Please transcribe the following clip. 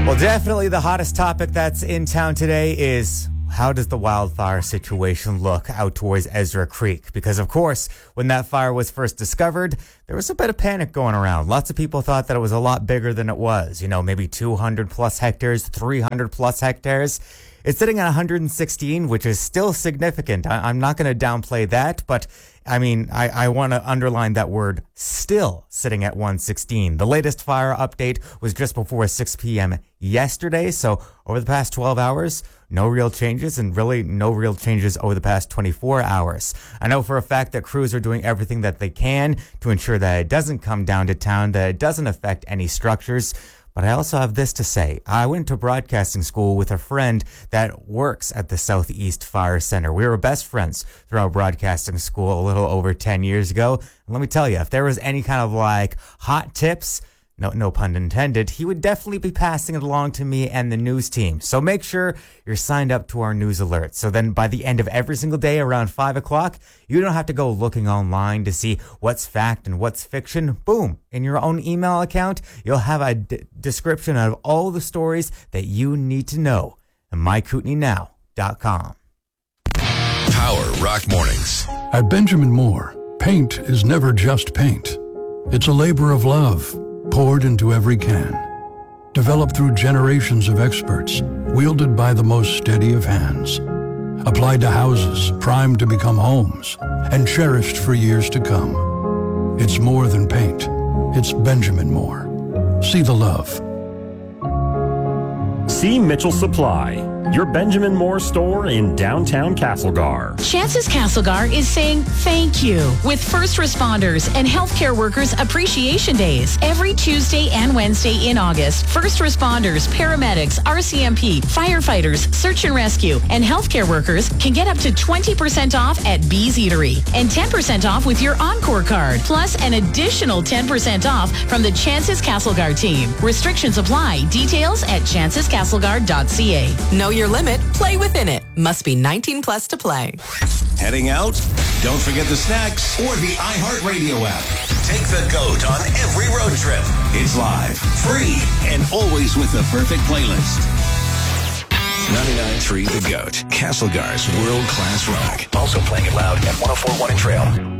Well, definitely the hottest topic that's in town today is how does the wildfire situation look out towards Ezra Creek? Because, of course, when that fire was first discovered, there was a bit of panic going around. Lots of people thought that it was a lot bigger than it was. You know, maybe 200 plus hectares, 300 plus hectares. It's sitting at 116, which is still significant. I'm not going to downplay that, but I mean, I want to underline that word still sitting at 116. The latest fire update was just before 6 p.m. yesterday. So over the past 12 hours, no real changes, and really no real changes over the past 24 hours. I know for a fact that crews are doing everything that they can to ensure that it doesn't come down to town, that it doesn't affect any structures. But I also have this to say. I went to broadcasting school with a friend that works at the Southeast Fire Center. We were best friends throughout broadcasting school a little over 10 years ago. And let me tell you, if there was any kind of like hot tips, no pun intended, he would definitely be passing it along to me and the news team. So make sure you're signed up to our news alerts. So then by the end of every single day around 5 o'clock, you don't have to go looking online to see what's fact and what's fiction. Boom. In your own email account, you'll have a description of all the stories that you need to know at mykootenaynow.com. Power Rock Mornings. At Benjamin Moore, paint is never just paint. It's a labor of love poured into every can. Developed through generations of experts, wielded by the most steady of hands. Applied to houses primed to become homes and cherished for years to come. It's more than paint. It's Benjamin Moore. See the love. See Mitchell Supply, your Benjamin Moore store in downtown Castlegar. Chances Castlegar is saying thank you with first responders and healthcare workers appreciation days every Tuesday and Wednesday in August. First responders, paramedics, RCMP, firefighters, search and rescue, and healthcare workers can get up to 20% off at Bee's Eatery and 10% off with your Encore card, plus an additional 10% off from the Chances Castlegar team. Restrictions apply. Details at chancescastlegar.ca. Know your limit, play within it. Must be 19 plus to play. Heading out? Don't forget the snacks or the iHeartRadio app. Take the GOAT on every road trip. It's live, free, and always with the perfect playlist. 99.3 The GOAT, Castlegar's world-class rock. Also playing it loud at 104.1 in Trail.